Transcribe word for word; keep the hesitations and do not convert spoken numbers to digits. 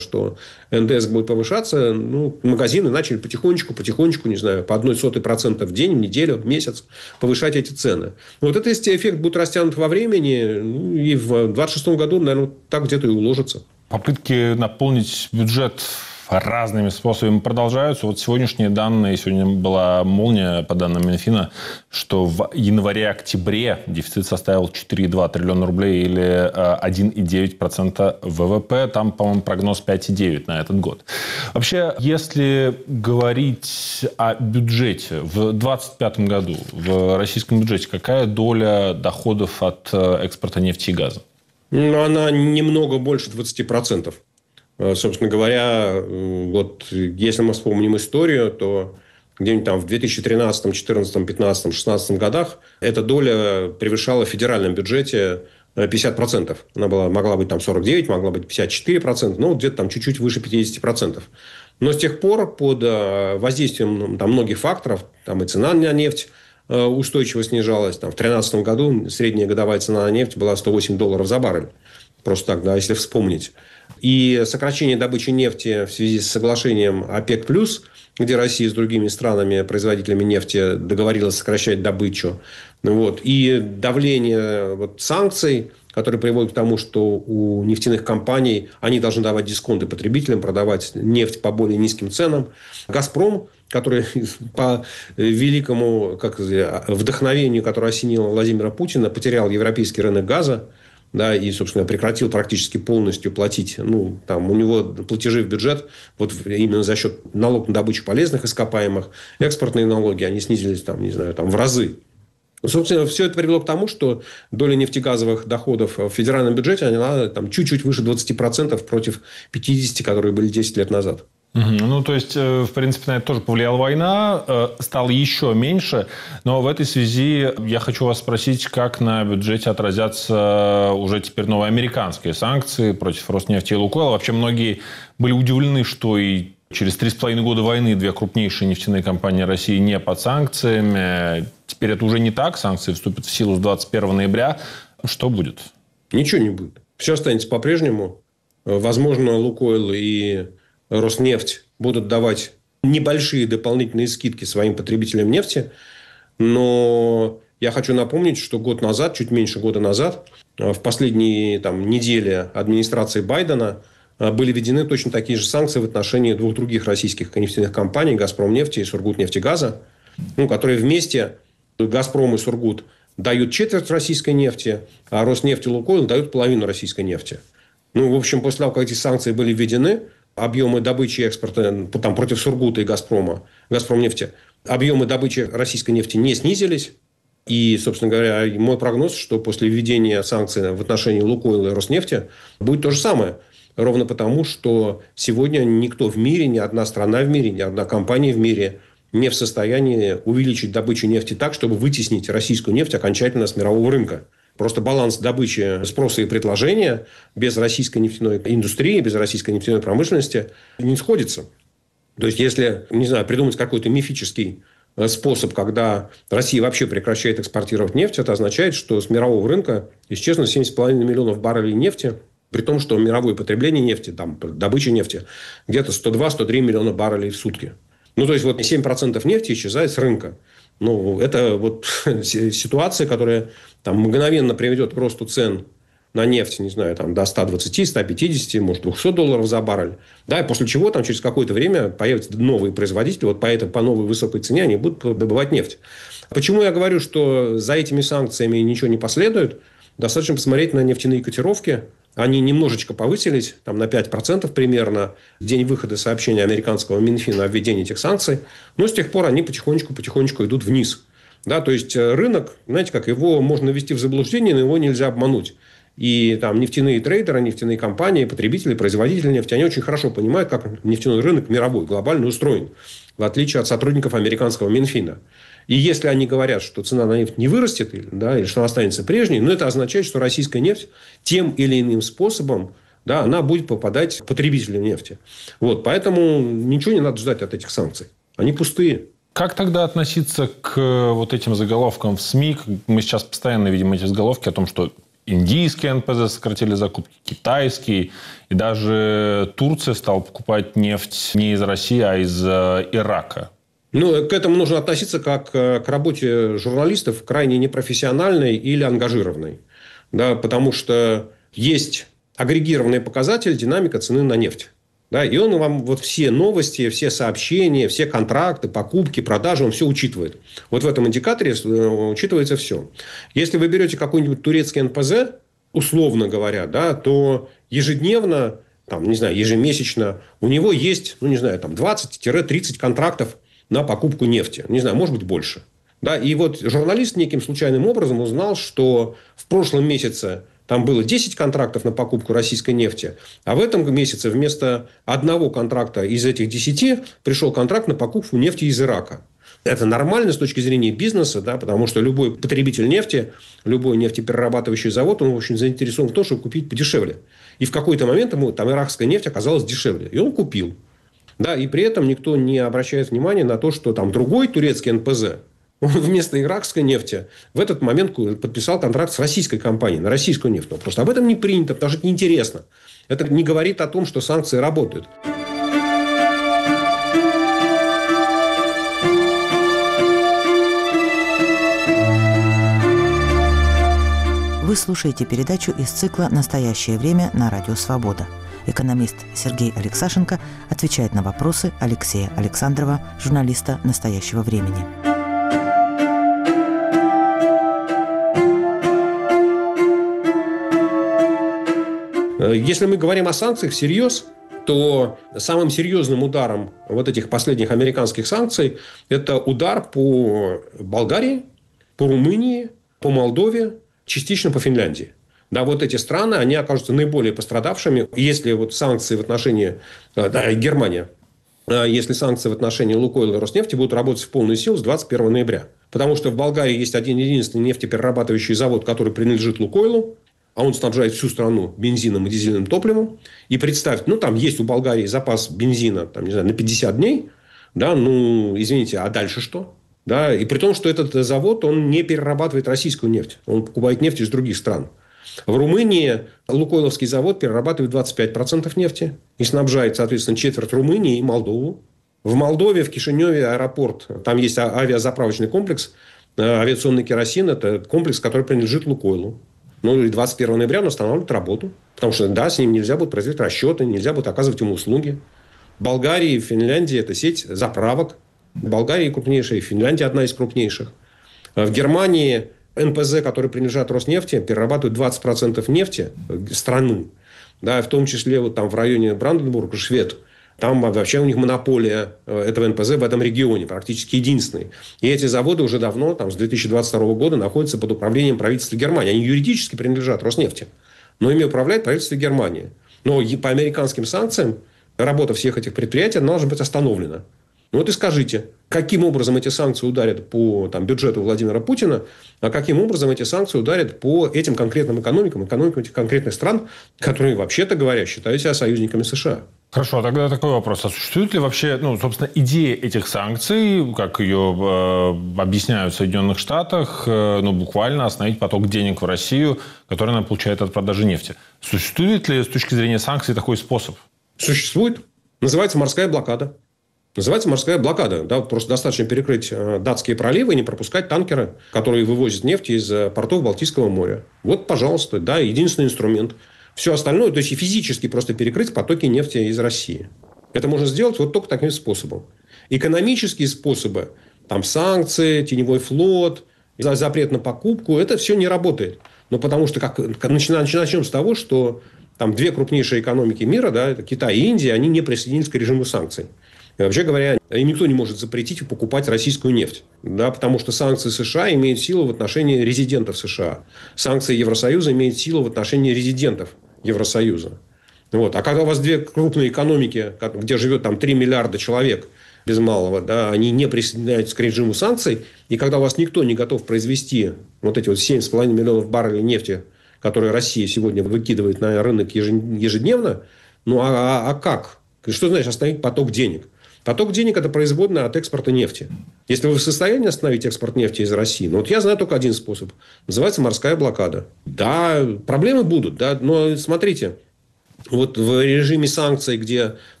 что эн дэ эс будет повышаться, ну, магазины начали потихонечку, потихонечку, не знаю, по одной сотой процента в день, в неделю, в месяц повышать эти цены. Вот это, если эффект будет растянут во времени, ну, и в двадцать шестом году, наверное, так где-то и уложится. Попытки наполнить бюджет разными способами продолжаются. Вот сегодняшние данные, сегодня была молния по данным Минфина, что в январе-октябре дефицит составил четыре целых два десятых триллиона рублей или один целых девять десятых процента вэ вэ пэ. Там, по-моему, прогноз пять целых девять десятых процента на этот год. Вообще, если говорить о бюджете, в двадцать пятом году в российском бюджете какая доля доходов от экспорта нефти и газа? Ну, она немного больше двадцати процентов. Собственно говоря, вот если мы вспомним историю, то где-нибудь там в две тысячи тринадцатом, четырнадцатом, пятнадцатом, шестнадцатом годах эта доля превышала в федеральном бюджете пятьдесят процентов. Она была, могла быть там сорок девять, могла быть пятьдесят четыре процента, но где-то там чуть-чуть выше пятьдесят процентов. Но с тех пор под воздействием там, многих факторов, там и цена на нефть устойчиво снижалась. Там, в две тысячи тринадцатом году средняя годовая цена на нефть была сто восемь долларов за баррель. Просто так, да, если вспомнить. И сокращение добычи нефти в связи с соглашением ОПЕК+, где Россия с другими странами, производителями нефти, договорилась сокращать добычу. Вот. И давление вот, санкций, которые приводят к тому, что у нефтяных компаний они должны давать дисконты потребителям, продавать нефть по более низким ценам. «Газпром», который по великому как сказать, вдохновению, которое осенило Владимира Путина, потерял европейский рынок газа. Да, и, собственно, прекратил практически полностью платить. Ну, там, у него платежи в бюджет вот именно за счет налога на добычу полезных ископаемых, экспортные налоги, они снизились там, не знаю, там, в разы. Собственно, все это привело к тому, что доля нефтегазовых доходов в федеральном бюджете она там, чуть-чуть выше двадцати процентов против пятидесяти процентов, которые были десять лет назад. Угу. Ну, то есть, в принципе, на это тоже повлияла война, стало еще меньше. Но в этой связи я хочу вас спросить, как на бюджете отразятся уже теперь новые американские санкции против Роснефти и Лукойла. Вообще, многие были удивлены, что и через три с половиной года войны две крупнейшие нефтяные компании России не под санкциями. Теперь это уже не так. Санкции вступят в силу с двадцать первого ноября. Что будет? Ничего не будет. Все останется по-прежнему. Возможно, Лукойл и Роснефть будут давать небольшие дополнительные скидки своим потребителям нефти. Но я хочу напомнить, что год назад, чуть меньше года назад, в последние там, недели администрации Байдена были введены точно такие же санкции в отношении двух других российских нефтяных компаний, «Газпромнефти» и «Сургутнефтегаза», ну, которые вместе, «Газпром» и «Сургут», дают четверть российской нефти, а «Роснефть» и «Лукойл» дают половину российской нефти. Ну, в общем, после того, как эти санкции были введены, объемы добычи и экспорта там, против «Сургута» и «Газпрома», «Газпромнефти», объемы добычи российской нефти не снизились. И, собственно говоря, мой прогноз, что после введения санкций в отношении «Лукойла» и «Роснефти» будет то же самое. Ровно потому, что сегодня никто в мире, ни одна страна в мире, ни одна компания в мире не в состоянии увеличить добычу нефти так, чтобы вытеснить российскую нефть окончательно с мирового рынка. Просто баланс добычи, спроса и предложения без российской нефтяной индустрии, без российской нефтяной промышленности не сходится. То есть, если, не знаю, придумать какой-то мифический способ, когда Россия вообще прекращает экспортировать нефть, это означает, что с мирового рынка исчезнут семь с половиной миллионов баррелей нефти, при том, что мировое потребление нефти, там, добыча нефти где-то сто два - сто три миллиона баррелей в сутки. Ну, то есть, вот семь процентов нефти исчезает с рынка. Ну, это вот ситуация, которая там, мгновенно приведет к росту цен на нефть, не знаю, там, до ста двадцати - ста пятидесяти, может, двухсот долларов за баррель. Да, и после чего там, через какое-то время появятся новые производители, вот по, этой, по новой высокой цене они будут добывать нефть. Почему я говорю, что за этими санкциями ничего не последует? Достаточно посмотреть на нефтяные котировки. Они немножечко повысились, там, на пять процентов примерно, в день выхода сообщения американского Минфина о введении этих санкций. Но с тех пор они потихонечку-потихонечку идут вниз. Да, то есть, рынок, знаете, как его можно ввести в заблуждение, но его нельзя обмануть. И там нефтяные трейдеры, нефтяные компании, потребители, производители нефти, они очень хорошо понимают, как нефтяной рынок мировой, глобально устроен, в отличие от сотрудников американского Минфина. И если они говорят, что цена на нефть не вырастет, да, или что она останется прежней, ну, это означает, что российская нефть тем или иным способом, да, она будет попадать потребителям нефти. Вот, поэтому ничего не надо ждать от этих санкций. Они пустые. Как тогда относиться к вот этим заголовкам в СМИ? Мы сейчас постоянно видим эти заголовки о том, что индийские эн пэ зэ сократили закупки, китайские. И даже Турция стала покупать нефть не из России, а из Ирака. Ну, к этому нужно относиться как к работе журналистов крайне непрофессиональной или ангажированной. Да, потому что есть агрегированный показатель динамика цены на нефть. Да, и он вам вот все новости, все сообщения, все контракты, покупки, продажи, он все учитывает. Вот в этом индикаторе учитывается все. Если вы берете какой-нибудь турецкий эн пэ зэ, условно говоря, да, то ежедневно, там, не знаю, ежемесячно у него есть, ну, не знаю, там двадцать-тридцать контрактов на покупку нефти. Не знаю, может быть, больше. Да, и вот журналист неким случайным образом узнал, что в прошлом месяце там было десять контрактов на покупку российской нефти, а в этом месяце вместо одного контракта из этих десяти пришел контракт на покупку нефти из Ирака. Это нормально с точки зрения бизнеса, да, потому что любой потребитель нефти, любой нефтеперерабатывающий завод, он очень заинтересован в том, чтобы купить подешевле. И в какой-то момент ему там иракская нефть оказалась дешевле. И он купил. Да, и при этом никто не обращает внимания на то, что там другой турецкий эн пэ зэ, он вместо иракской нефти в этот момент подписал контракт с российской компанией на российскую нефть. Но просто об этом не принято, потому что это неинтересно. Это не говорит о том, что санкции работают. Вы слушаете передачу из цикла «Настоящее время» на Радио Свобода. Экономист Сергей Алексашенко отвечает на вопросы Алексея Александрова, журналиста «Настоящего времени». Если мы говорим о санкциях всерьез, то самым серьезным ударом вот этих последних американских санкций – это удар по Болгарии, по Румынии, по Молдове, частично по Финляндии. Да, вот эти страны, они окажутся наиболее пострадавшими, если вот санкции в отношении да, Германия, если санкции в отношении Лукойла и Роснефти будут работать в полную силу с двадцать первого ноября. Потому что в Болгарии есть один единственный нефтеперерабатывающий завод, который принадлежит Лукойлу, а он снабжает всю страну бензином и дизельным топливом. И представьте, ну, там есть у Болгарии запас бензина, там, не знаю, на пятьдесят дней. Да, ну, извините, а дальше что? Да, и при том, что этот завод, он не перерабатывает российскую нефть. Он покупает нефть из других стран. В Румынии Лукойловский завод перерабатывает двадцать пять процентов нефти и снабжает, соответственно, четверть Румынии и Молдову. В Молдове, в Кишиневе аэропорт, там есть авиазаправочный комплекс, авиационный керосин, это комплекс, который принадлежит Лукойлу. Ну, и двадцать первого ноября он останавливает работу. Потому что, да, с ним нельзя будет производить расчеты, нельзя будет оказывать ему услуги. В Болгарии и в Финляндии это сеть заправок. В Болгарии крупнейшая, и в Финляндии одна из крупнейших. В Германии эн пэ зэ, которые принадлежат Роснефти, перерабатывают двадцать процентов нефти страны. Да, в том числе вот там в районе Бранденбурга, Швед. Там вообще у них монополия этого эн пэ зэ в этом регионе, практически единственный. И эти заводы уже давно, там, с две тысячи двадцать второго года, находятся под управлением правительства Германии. Они юридически принадлежат Роснефти, но ими управляет правительство Германии. Но по американским санкциям работа всех этих предприятий должна быть остановлена. Ну вот и скажите, каким образом эти санкции ударят по там, бюджету Владимира Путина, а каким образом эти санкции ударят по этим конкретным экономикам, экономикам этих конкретных стран, которые, вообще-то говоря, считают себя союзниками США. Хорошо, тогда такой вопрос. А существует ли вообще, ну, собственно, идея этих санкций, как ее э, объясняют в Соединенных Штатах, э, ну, буквально остановить поток денег в Россию, который она получает от продажи нефти? Существует ли с точки зрения санкций такой способ? Существует. Называется морская блокада. Называется морская блокада. Да, просто достаточно перекрыть датские проливы и не пропускать танкеры, которые вывозят нефть из портов Балтийского моря. Вот, пожалуйста, да, единственный инструмент. Все остальное, то есть и физически просто перекрыть потоки нефти из России. Это можно сделать вот только таким способом. Экономические способы, там санкции, теневой флот, запрет на покупку, это все не работает. Ну, потому что как, начнем, начнем с того, что там две крупнейшие экономики мира, да, это Китай и Индия, они не присоединились к режиму санкций. И вообще говоря, им никто не может запретить покупать российскую нефть. Да, потому что санкции США имеют силу в отношении резидентов США. Санкции Евросоюза имеют силу в отношении резидентов Евросоюза. Вот. А когда у вас две крупные экономики, где живет там три миллиарда человек без малого, да, они не присоединяются к режиму санкций, и когда у вас никто не готов произвести вот эти вот семь с половиной миллионов баррелей нефти, которые Россия сегодня выкидывает на рынок ежедневно, ну а, а как? Что значит остановить поток денег? Поток денег – это производная от экспорта нефти. Если вы в состоянии остановить экспорт нефти из России, ну, вот я знаю только один способ. Называется морская блокада. Да, проблемы будут, да, но смотрите, вот в режиме санкций, где